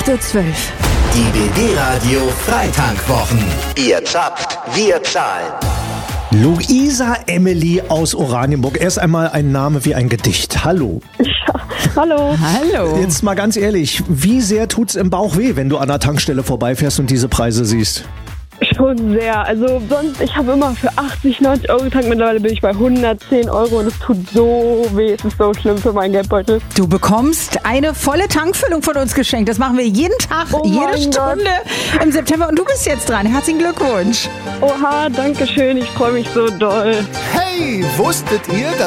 8:12 Uhr. Die BD-Radio Freitankwochen. Ihr zapft, wir zahlen. Luisa Emily aus Oranienburg. Erst einmal ein Name wie ein Gedicht. Hallo. Ja, hallo. Hallo. Jetzt mal ganz ehrlich, wie sehr tut's im Bauch weh, wenn du an der Tankstelle vorbeifährst und diese Preise siehst? Schon sehr. Also sonst, ich habe immer für 80, 90 Euro getankt. Mittlerweile bin ich bei 110 Euro und es tut so weh. Es ist so schlimm für meinen Geldbeutel. Du bekommst eine volle Tankfüllung von uns geschenkt. Das machen wir jeden Tag, Oh jede mein Stunde im September. Und du bist jetzt dran. Herzlichen Glückwunsch. Oha, danke schön. Ich freue mich so doll. Hey, wusstet ihr,